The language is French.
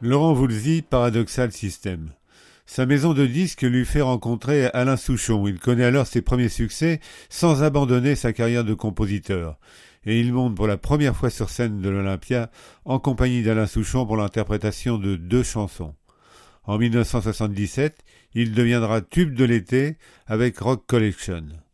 Laurent Voulzy, Paradoxal System. Sa maison de disques lui fait rencontrer Alain Souchon. Il connaît alors ses premiers succès sans abandonner sa carrière de compositeur. Et il monte pour la première fois sur scène de l'Olympia en compagnie d'Alain Souchon pour l'interprétation de 2 chansons. En 1977, il deviendra tube de l'été avec Rock Collection.